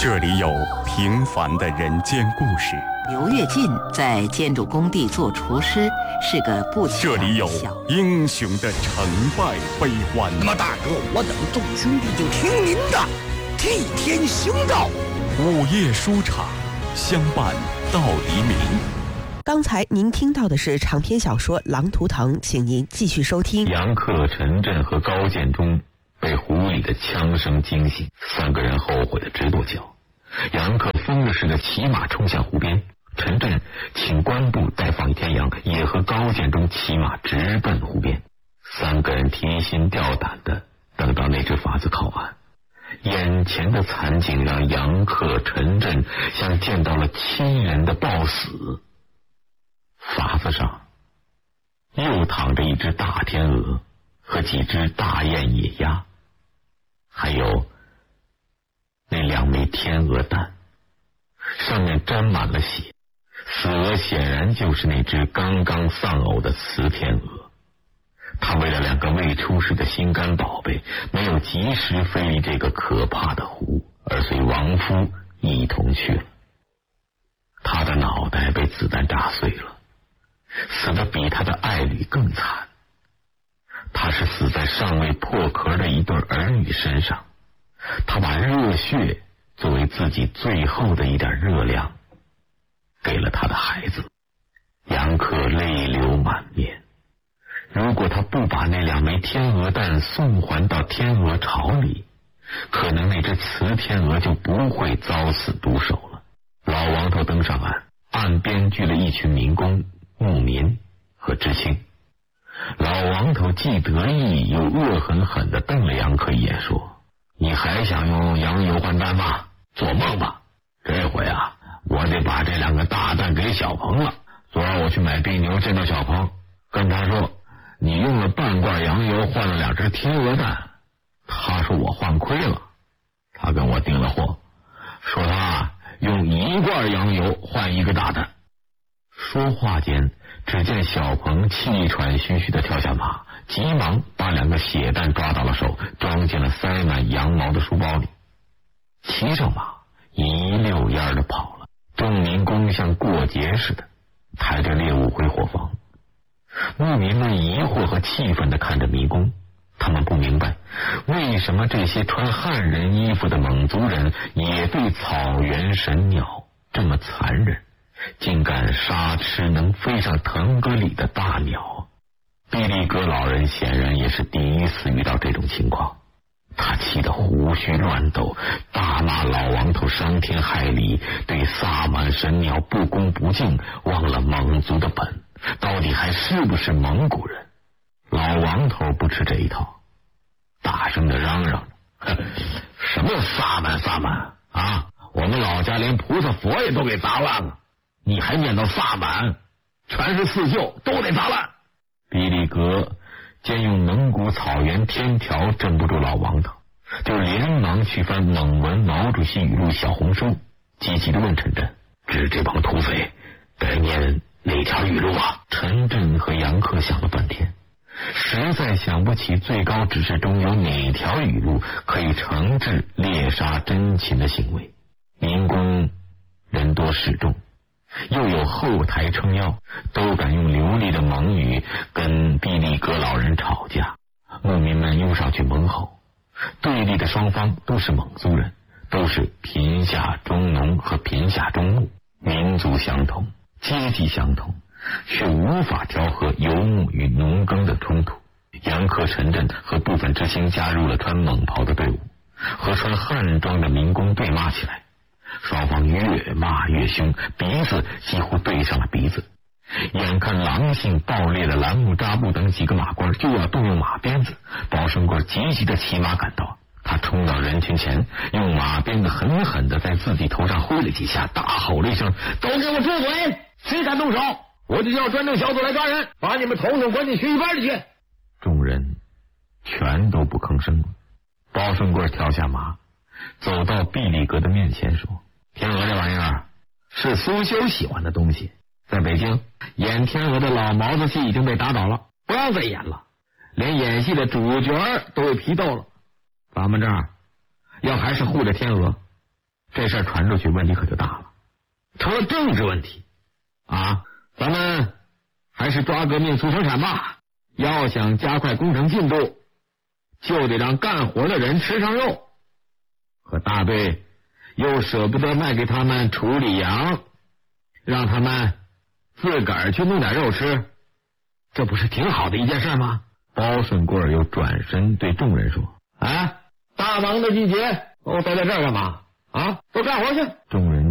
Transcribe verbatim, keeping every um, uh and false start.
这里有平凡的人间故事。 刘跃进在建筑工地做厨师，是个不起眼的小。 这里有英雄的成败悲欢。 那么大哥，我等众兄弟就听您的，替天行道。 午夜书场，相伴到黎明。 刚才您听到的是长篇小说《狼图腾》，请您继续收听。 杨克、陈震和高建中被湖里的枪声惊醒，三个人后悔的直跺脚。杨克疯了似的骑马冲向湖边，陈震请官部代放一天羊，也和高建中骑马直奔湖边。三个人提心吊胆的等到那只筏子靠岸，眼前的惨景让杨克、陈震像见到了亲人的暴死。筏子上又躺着一只大天鹅和几只大雁野鸭，还有那两枚天鹅蛋，上面沾满了血。死鹅显然就是那只刚刚丧偶的雌天鹅，他为了两个未出世的心肝宝贝，没有及时飞离这个可怕的湖，而随亡夫一同去了。他的脑袋被子弹炸碎了，死得比他的爱侣更惨。他是死在尚未破壳的一对儿女身上，他把热血作为自己最后的一点热量给了他的孩子。杨克泪流满面，如果他不把那两枚天鹅蛋送还到天鹅巢里，可能那只雌天鹅就不会遭死毒手了。老王头登上岸，岸边聚了一群民工、牧民和知青。老王头既得意又恶狠狠地瞪了杨克一眼，说：你还想用羊油换蛋吗？做梦吧！这回啊，我得把这两个大蛋给小鹏了。昨儿我去买冰牛，见到小鹏，跟他说你用了半罐羊油换了两只天鹅蛋，他说我换亏了，他跟我订了货，说他用一罐羊油换一个大蛋。说话间，只见小鹏气喘吁吁地跳下马，急忙把两个血蛋抓到了手，装进了塞满羊毛的书包里，骑上马一溜烟地跑了。众民工像过节似的抬着猎物回伙房，牧民们疑惑和气愤地看着民工，他们不明白为什么这些穿汉人衣服的蒙族人也对草原神鸟这么残忍，竟敢杀吃能飞上腾格里的大鸟。毕利格老人显然也是第一次遇到这种情况，他气得胡须乱抖，大骂老王头伤天害理，对萨满神鸟不恭不敬，忘了蒙族的本，到底还是不是蒙古人？老王头不吃这一套，大声的嚷嚷着：什么萨满萨满啊！我们老家连菩萨佛也都给砸烂了，你还念叨萨满？全是四旧，都得砸烂！比利格见用蒙古草原天条镇不住老王头，就连忙去翻蒙文毛主席语录小红书，积极地问陈震：指这帮土匪该念哪条语录啊？陈震和杨克想了半天，实在想不起最高指示中有哪条语录可以惩治猎杀真禽的行为。民工人多势众，又有后台撑腰，都敢用流利的蒙语跟毕利格老人吵架。牧民们又上去猛吼，对立的双方都是蒙族人，都是贫下中农和贫下中牧，民族相同，阶级相同，却无法调和游牧与农耕的冲突。杨克、陈震和部分知青加入了穿蒙袍的队伍，和穿汉装的民工对骂起来。双方越骂越凶，鼻子几乎对上了鼻子。眼看狼性暴烈的栏木扎布等几个马官就要动用马鞭子，包生贵急急的骑马赶到，他冲到人群前，用马鞭子狠狠的在自己头上挥了几下，大吼了一声：都给我住嘴！谁敢动手，我就叫专政小组来抓人，把你们统统关进学习班里去！众人全都不吭声了。包生贵跳下马，走到毕利格的面前说：天鹅这玩意儿是苏修喜欢的东西，在北京演天鹅的老毛子戏已经被打倒了，不让再演了，连演戏的主角都被批斗了。咱们这儿要还是护着天鹅， 这事儿传出去，问题可就大了，成了政治问题啊！咱们还是抓革命促生产吧。要想加快工程进度，就得让干活的人吃上肉。可大队又舍不得卖给他们处理羊，让他们自个儿去弄点肉吃，这不是挺好的一件事吗？包顺贵又转身对众人说：“哎，大忙的季节都待在这儿干嘛？啊，都干活去！”众人